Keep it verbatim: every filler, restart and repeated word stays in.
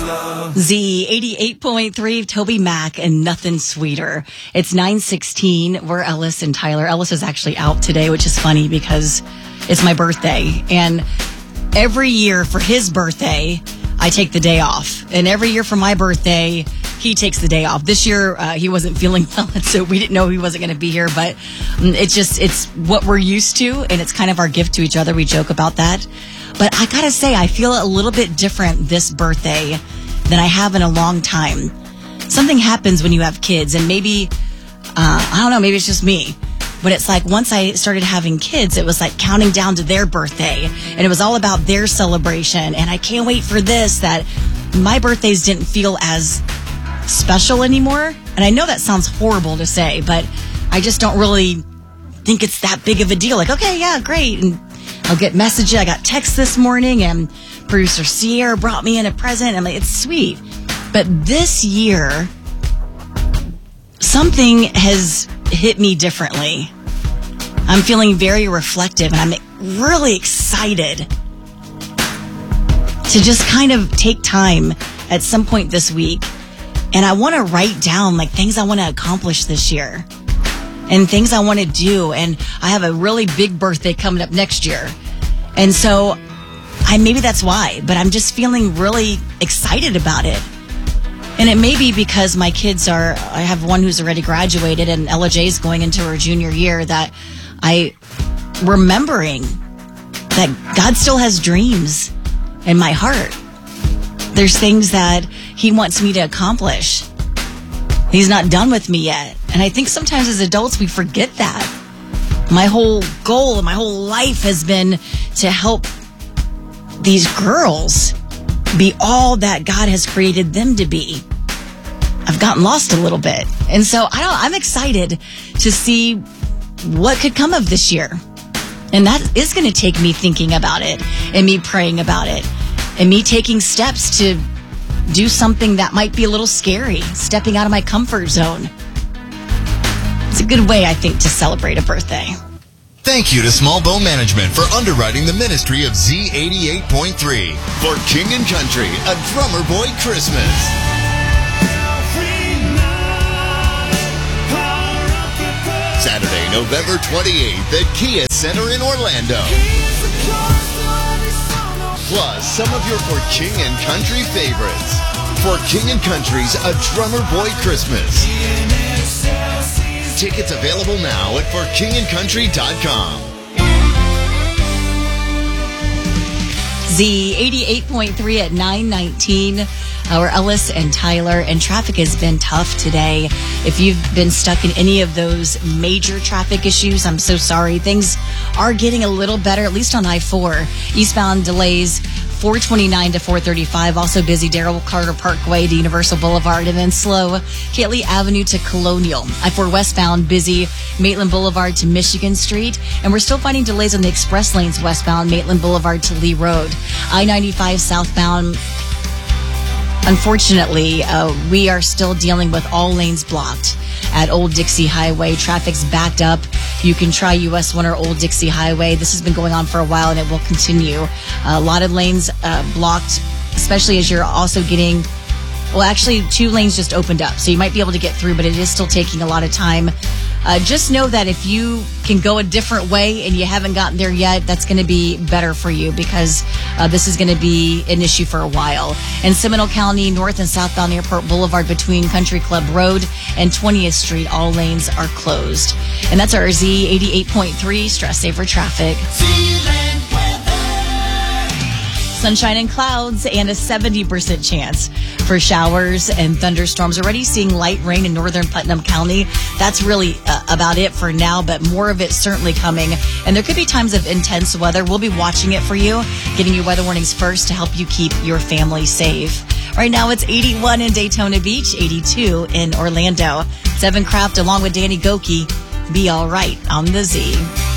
Z eighty-eight point three, Toby Mac and Nothing Sweeter. It's nine sixteen. We're Ellis and Tyler. Ellis is actually out today, which is funny because it's my birthday. And every year for his birthday, I take the day off. And every year for my birthday, he takes the day off. This year, uh, he wasn't feeling well, and so we didn't know he wasn't going to be here. But it's just, it's what we're used to, and it's kind of our gift to each other. We joke about that. But I got to say, I feel a little bit different this birthday than I have in a long time. Something happens when you have kids, and maybe, uh, I don't know, maybe it's just me. But it's like once I started having kids, it was like counting down to their birthday, and it was all about their celebration. And I can't wait for this, that my birthdays didn't feel as special anymore. And I know that sounds horrible to say, but I just don't really think it's that big of a deal. Like, okay, yeah, great. And I'll get messages. I got texts this morning, and producer Sierra brought me in a present. I'm like, it's sweet. But this year, something has hit me differently. I'm feeling very reflective, and I'm really excited to just kind of take time at some point this week. And I want to write down like things I want to accomplish this year and things I want to do. And I have a really big birthday coming up next year. And so I maybe that's why, but I'm just feeling really excited about it. And it may be because my kids are, I have one who's already graduated, and Ella J's going into her junior year, that I remembering that God still has dreams in my heart. There's things that he wants me to accomplish. He's not done with me yet. And I think sometimes as adults, we forget that. My whole goal and my whole life has been to help these girls be all that God has created them to be. I've gotten lost a little bit. And so I don't, I'm excited to see what could come of this year. And that is going to take me thinking about it and me praying about it and me taking steps to do something that might be a little scary, stepping out of my comfort zone. It's a good way, I think, to celebrate a birthday. Thank you to Small Bone Management for underwriting the ministry of Z eighty-eight point three. For King and Country, a Drummer Boy Christmas. Saturday, November twenty-eighth at Kia Center in Orlando. Plus, some of your For King and Country favorites. For King and Country's A Drummer Boy Christmas. Tickets available now at for king and country dot com. Z eighty-eight point three at nine nineteen. Our Ellis and Tyler, and traffic has been tough today. If you've been stuck in any of those major traffic issues, I'm so sorry. Things are getting a little better, at least on I four. Eastbound delays four twenty-nine to four thirty-five. Also busy Darrell Carter Parkway to Universal Boulevard, and then slow Catley Avenue to Colonial. I four westbound busy Maitland Boulevard to Michigan Street, and we're still finding delays on the express lanes westbound Maitland Boulevard to Lee Road. I ninety-five southbound, unfortunately, uh, we are still dealing with all lanes blocked at Old Dixie Highway. Traffic's backed up. You can try U S one or Old Dixie Highway. This has been going on for a while, and it will continue. Uh, a lot of lanes uh, blocked, especially as you're also getting, well, actually, two lanes just opened up, so you might be able to get through, but it is still taking a lot of time. Uh, just know that if you can go a different way and you haven't gotten there yet, that's going to be better for you, because uh, this is going to be an issue for a while. In Seminole County, north and southbound Airport Boulevard between Country Club Road and twentieth Street, all lanes are closed. And that's our Z eighty-eight point three Stress Saver Traffic. Sunshine and clouds and a seventy percent chance for showers and thunderstorms. Already seeing light rain in northern Putnam County. That's really uh, about it for now, but more of it certainly coming. And there could be times of intense weather. We'll be watching it for you, getting you weather warnings first to help you keep your family safe. Right now it's eighty-one in Daytona Beach, eighty-two in Orlando. Seven Craft along with Danny Goki. Be all right on the Z.